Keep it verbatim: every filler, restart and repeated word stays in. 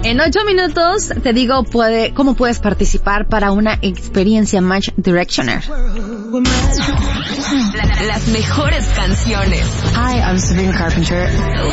En ocho minutos te digo puede, cómo puedes participar para una experiencia Match Directioner. La, las mejores canciones. Hi, I'm Sabrina Carpenter.